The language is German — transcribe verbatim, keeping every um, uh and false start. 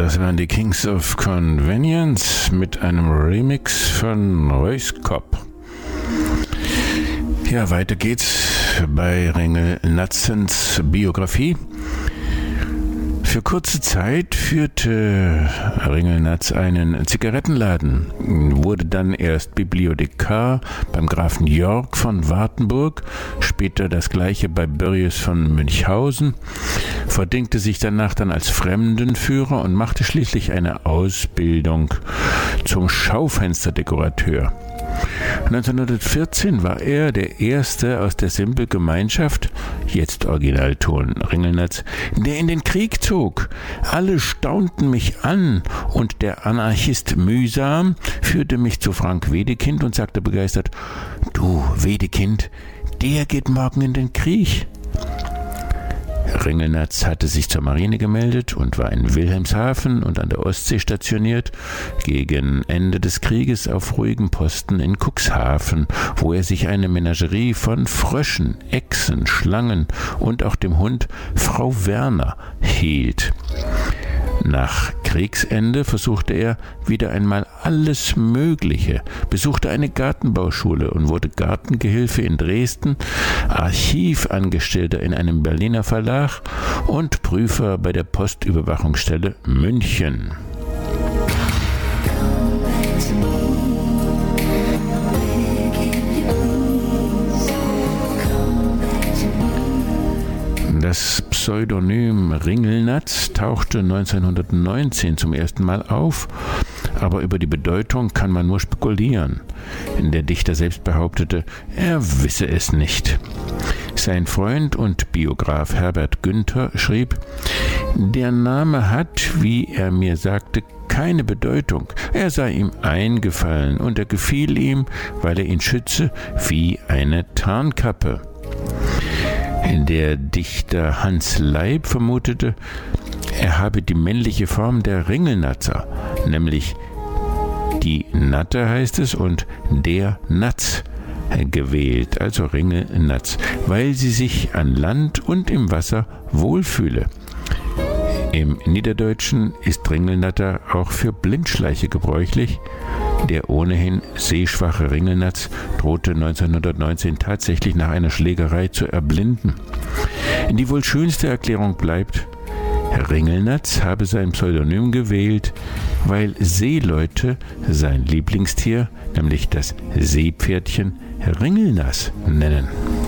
Das waren die Kings of Convenience mit einem Remix von Royce Cobb. Ja, weiter geht's bei Ringelnatzens Biografie. Für kurze Zeit führte Ringelnatz einen Zigarettenladen, wurde dann erst Bibliothekar beim Grafen York von Wartenburg, später das gleiche bei Börries von Münchhausen, verdingte sich danach dann als Fremdenführer und machte schließlich eine Ausbildung zum Schaufensterdekorateur. neunzehnhundertvierzehn war er der Erste aus der Simpelgemeinschaft, jetzt Originalton Ringelnatz, der in den Krieg zog. Alle staunten mich an und der Anarchist Mühsam führte mich zu Frank Wedekind und sagte begeistert: »Du, Wedekind, der geht morgen in den Krieg.« Ringelnatz hatte sich zur Marine gemeldet und war in Wilhelmshaven und an der Ostsee stationiert, gegen Ende des Krieges auf ruhigem Posten in Cuxhaven, wo er sich eine Menagerie von Fröschen, Echsen, Schlangen und auch dem Hund Frau Werner hielt. Nach Kriegsende versuchte er wieder einmal alles Mögliche, besuchte eine Gartenbauschule und wurde Gartengehilfe in Dresden, Archivangestellter in einem Berliner Verlag und Prüfer bei der Postüberwachungsstelle München. Das Pseudonym Ringelnatz tauchte neunzehnhundertneunzehn zum ersten Mal auf, aber über die Bedeutung kann man nur spekulieren. Der Dichter selbst behauptete, er wisse es nicht. Sein Freund und Biograf Herbert Günther schrieb: Der Name hat, wie er mir sagte, keine Bedeutung. Er sei ihm eingefallen und er gefiel ihm, weil er ihn schütze wie eine Tarnkappe. Der Dichter Hans Leib vermutete, er habe die männliche Form der Ringelnatzer, nämlich die Natter heißt es und der Natz gewählt, also Ringelnatz, weil sie sich an Land und im Wasser wohlfühle. Im Niederdeutschen ist Ringelnatter auch für Blindschleiche gebräuchlich. Der ohnehin sehschwache Ringelnatz drohte neunzehnhundertneunzehn tatsächlich nach einer Schlägerei zu erblinden. Die wohl schönste Erklärung bleibt, Ringelnatz habe sein Pseudonym gewählt, weil Seeleute sein Lieblingstier, nämlich das Seepferdchen, Ringelnass nennen.